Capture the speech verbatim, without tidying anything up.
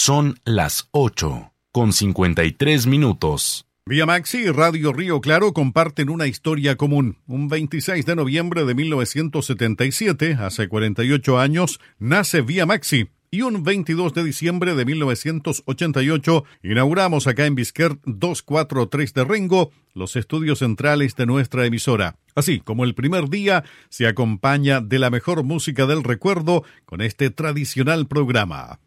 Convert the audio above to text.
Son las ocho, con cincuenta y tres minutos. Vía Maxi y Radio Río Claro comparten una historia común. Un veintiséis de noviembre de mil novecientos setenta y siete, hace cuarenta y ocho años, nace Vía Maxi. Y un veintidós de diciembre de mil novecientos ochenta y ocho, inauguramos acá en Bisquer doscientos cuarenta y tres de Rengo los estudios centrales de nuestra emisora. Así como el primer día se acompaña de la mejor música del recuerdo con este tradicional programa.